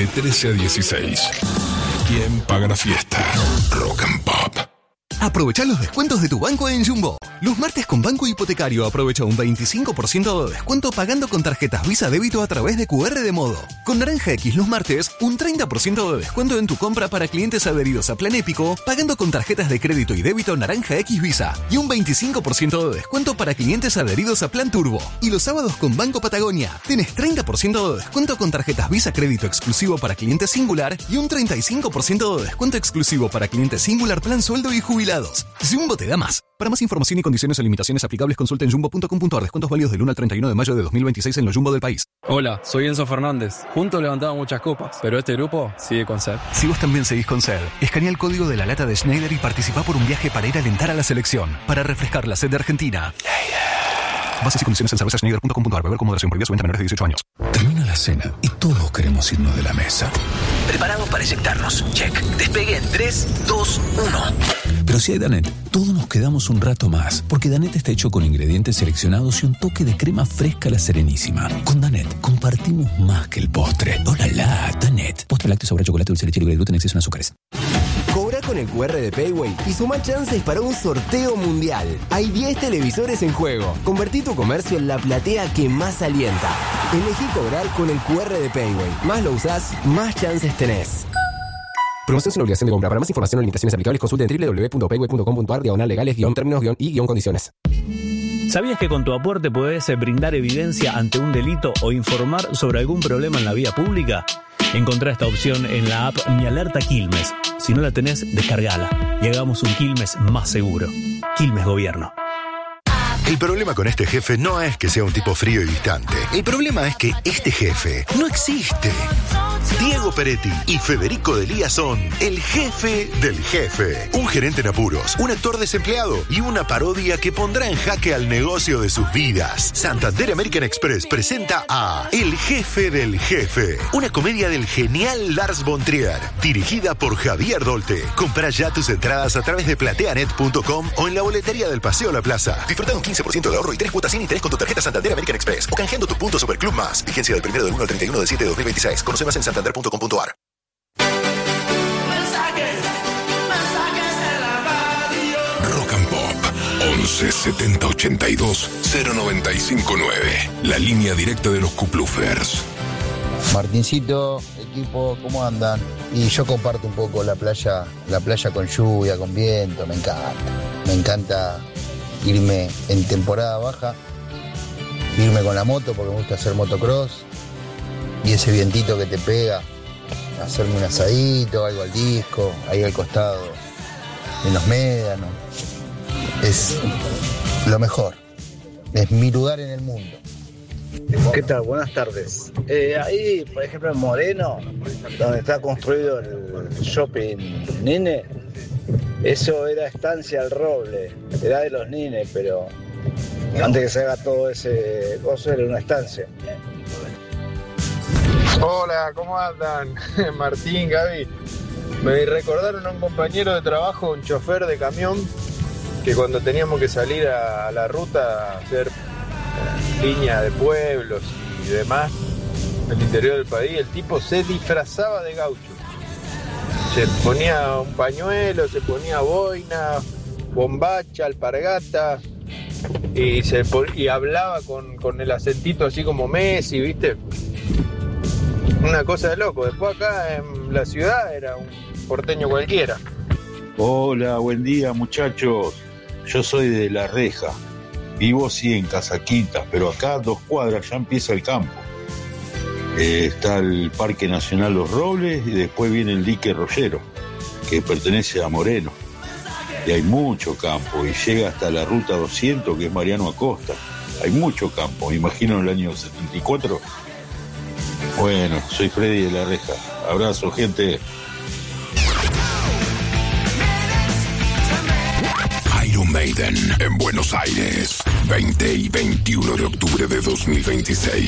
de 13 a 16. ¿Quién paga la fiesta? Rock and Pop. Aprovecha los descuentos de tu banco en Jumbo. Los martes con Banco Hipotecario aprovecha un 25% de descuento pagando con tarjetas Visa Débito a través de QR de Modo. Con Naranja X los martes, un 30% de descuento en tu compra para clientes adheridos a Plan Épico pagando con tarjetas de crédito y débito Naranja X Visa. Y un 25% de descuento para clientes adheridos a Plan Turbo. Y los sábados con Banco Patagonia, tenés 30% de descuento con tarjetas Visa Crédito exclusivo para clientes Singular y un 35% de descuento exclusivo para clientes Singular Plan Sueldo y Jubilados. Jumbo te da más. Para más información y condiciones o limitaciones aplicables, consulta en jumbo.com.ar. Descuentos válidos del 1 al 31 de mayo de 2026 en los Jumbo del país. Hola, soy Enzo Fernández. Juntos levantamos muchas copas, pero este grupo sigue con sed. Si vos también seguís con sed, escanea el código de la lata de Schneider y participá por un viaje para ir a alentar a la selección, para refrescar la sed de Argentina. Bases y condiciones en cervezaschneider.com.ar. Beber con moderación. Prohibido su venta a menores de 18 años. Termina la cena y todos queremos irnos de la mesa. Preparados para eyectarnos. Check. Despegue en 3, 2, 1. Pero si hay Danet, todos nos quedamos un rato más, porque Danet está hecho con ingredientes seleccionados y un toque de crema fresca a la Serenísima. Con Danet compartimos más que el postre. ¡Hola, la! Danet. Postre lácteo, sabor a chocolate, dulce de leche, libre de gluten, exceso en azúcares. Cobra con el QR de Payway y suma chances para un sorteo mundial. Hay 10 televisores en juego. Convertí tu comercio en la platea que más alienta. Elegí cobrar con el QR de Payway. Más lo usás, más chances tenés. Promoción sin obligación de compra. Para más información o limitaciones aplicables, consulte en www.payway.com.ar/legales-términos-y-condiciones. ¿Sabías que con tu aporte podés brindar evidencia ante un delito o informar sobre algún problema en la vía pública? Encontrá esta opción en la app Mi Alerta Quilmes. Si no la tenés, descargala y hagamos un Quilmes más seguro. Quilmes Gobierno. El problema con este jefe no es que sea un tipo frío y distante. El problema es que este jefe no existe. Diego Peretti y Federico Delía son el jefe del jefe. Un gerente en apuros, un actor desempleado y una parodia que pondrá en jaque al negocio de sus vidas. Santander American Express presenta a El jefe del jefe, una comedia del genial Lars von Trier, dirigida por Javier Dolte. Comprá ya tus entradas a través de plateanet.com o en la boletería del Paseo La Plaza. Disfruta de un 15% de ahorro y 3 cuotas sin interés con tu tarjeta Santander American Express o canjeando tus puntos Superclub Más. Vigencia del 1 al 31 de 7 de 2026. Conoce más en santander.com.ar. Rock and Pop 11 70 82 095 9. La línea directa de los Kuplufers. Martincito, equipo, ¿cómo andan? Y yo comparto un poco la playa con lluvia, con viento, me encanta irme en temporada baja, irme con la moto porque me gusta hacer motocross y ese vientito que te pega, hacerme un asadito, algo al disco, ahí al costado, en los médanos, es lo mejor, es mi lugar en el mundo. ¿Qué tal? Buenas tardes. Ahí, por ejemplo, en Moreno, donde está construido el shopping Nine, eso era Estancia El Roble, era de los Nines, pero antes que se haga todo ese coso era una estancia. Hola, ¿cómo andan? Martín, Gaby. Me recordaron a un compañero de trabajo, un chofer de camión, que cuando teníamos que salir a la ruta a hacer línea de pueblos y demás, en el interior del país, el tipo se disfrazaba de gaucho. Se ponía un pañuelo, se ponía boina, bombacha, alpargata, y hablaba con el acentito así como Messi, ¿viste? Una cosa de loco. Después acá en la ciudad era un porteño cualquiera. Hola, buen día muchachos. Yo soy de La Reja. Vivo sí en Casaquitas, pero acá a 2 cuadras ya empieza el campo. Está el Parque Nacional Los Robles y después viene el Dique Rollero, que pertenece a Moreno. Y hay mucho campo y llega hasta la ruta 200, que es Mariano Acosta. Hay mucho campo, me imagino en el año 74. Bueno, soy Freddy de La Reja. Abrazo, gente. Iron Maiden en Buenos Aires, 20 y 21 de octubre de 2026.